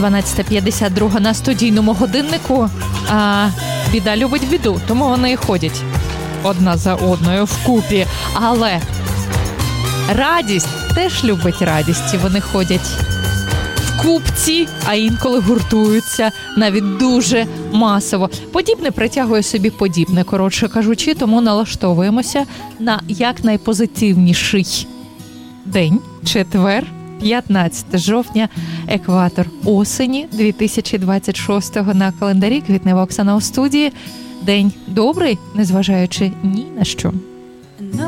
12:52 на студійному годиннику. А біда любить біду, тому вони і ходять одна за одною вкупі. Але радість теж любить радість, і вони ходять в купці, а інколи гуртуються навіть дуже масово. Подібне притягує собі подібне, коротше кажучи, тому налаштовуємося на якнайпозитивніший день, четвер, 15 жовтня, екватор осені 2026-го на календарі. Квітнева Оксана у студії. День добрий, незважаючи ні на що.